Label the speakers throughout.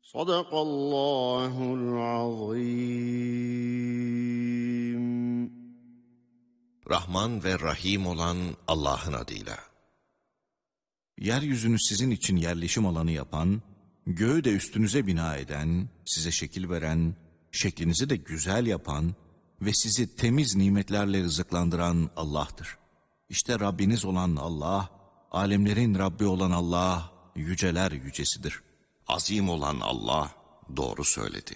Speaker 1: Sadakallahul azim.
Speaker 2: Rahman ve Rahim olan Allah'ın adıyla.
Speaker 3: Yeryüzünü sizin için yerleşim alanı yapan, göğü de üstünüze bina eden, size şekil veren, şeklinizi de güzel yapan ve sizi temiz nimetlerle rızıklandıran Allah'tır. İşte Rabbiniz olan Allah, alemlerin Rabbi olan Allah, yüceler yücesidir.
Speaker 2: Azim olan Allah doğru söyledi.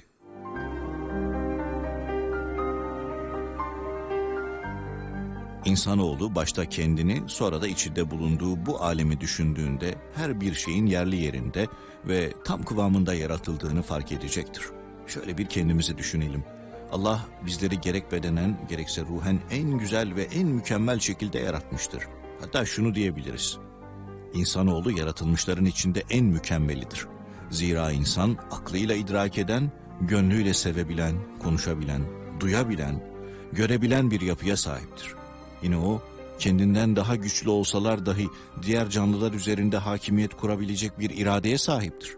Speaker 3: İnsanoğlu başta kendini, sonra da içinde bulunduğu bu alemi düşündüğünde her bir şeyin yerli yerinde ve tam kıvamında yaratıldığını fark edecektir. Şöyle bir kendimizi düşünelim. Allah bizleri gerek bedenen gerekse ruhen en güzel ve en mükemmel şekilde yaratmıştır. Hatta şunu diyebiliriz: İnsanoğlu yaratılmışların içinde en mükemmelidir. Zira insan aklıyla idrak eden, gönlüyle sevebilen, konuşabilen, duyabilen, görebilen bir yapıya sahiptir. Yine o, kendinden daha güçlü olsalar dahi diğer canlılar üzerinde hakimiyet kurabilecek bir iradeye sahiptir.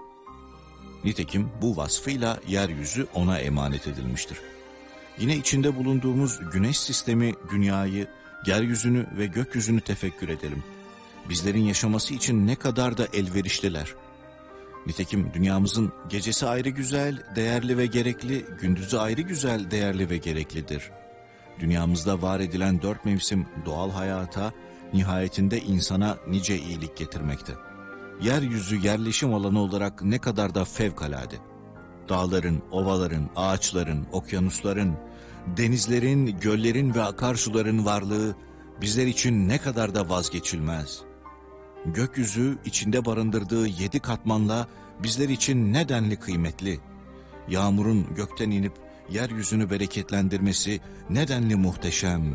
Speaker 3: Nitekim bu vasfıyla yeryüzü ona emanet edilmiştir. Yine içinde bulunduğumuz güneş sistemi, dünyayı, yeryüzünü ve gökyüzünü tefekkür edelim. Bizlerin yaşaması için ne kadar da elverişliler. Nitekim dünyamızın gecesi ayrı güzel, değerli ve gerekli, gündüzü ayrı güzel, değerli ve gereklidir. Dünyamızda var edilen 4 mevsim doğal hayata, nihayetinde insana nice iyilik getirmekte. Yeryüzü yerleşim alanı olarak ne kadar da fevkalade. Dağların, ovaların, ağaçların, okyanusların, denizlerin, göllerin ve akarsuların varlığı bizler için ne kadar da vazgeçilmez. Gökyüzü içinde barındırdığı 7 katmanla bizler için nedenli kıymetli. Yağmurun gökten inip yeryüzünü bereketlendirmesi nedenli muhteşem.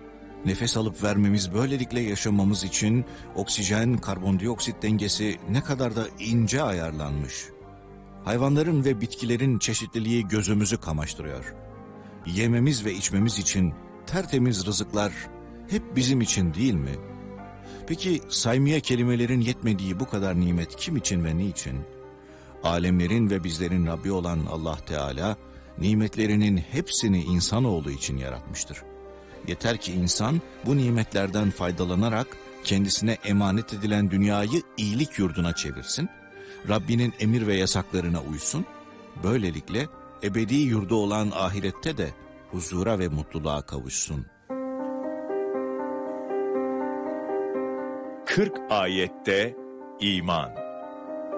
Speaker 3: Nefes alıp vermemiz, böylelikle yaşamamız için oksijen, karbondioksit dengesi ne kadar da ince ayarlanmış. Hayvanların ve bitkilerin çeşitliliği gözümüzü kamaştırıyor. Yememiz ve içmemiz için tertemiz rızıklar hep bizim için değil mi? Peki saymaya kelimelerin yetmediği bu kadar nimet kim için ve niçin? Alemlerin ve bizlerin Rabbi olan Allah Teala, nimetlerinin hepsini insanoğlu için yaratmıştır. Yeter ki insan bu nimetlerden faydalanarak kendisine emanet edilen dünyayı iyilik yurduna çevirsin, Rabbinin emir ve yasaklarına uysun, böylelikle ebedi yurdu olan ahirette de huzura ve mutluluğa kavuşsun.
Speaker 4: 40 ayette iman.